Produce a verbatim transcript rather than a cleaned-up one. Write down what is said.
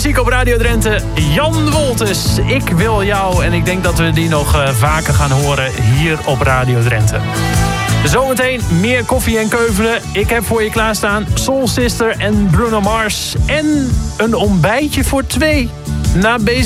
muziek op Radio Drenthe. Jan Wolters, Ik wil jou. En ik denk dat we die nog uh, vaker gaan horen hier op Radio Drenthe. Zometeen meer koffie en keuvelen. Ik heb voor je klaarstaan Soul Sister en Bruno Mars. En een ontbijtje voor twee. Na bezig.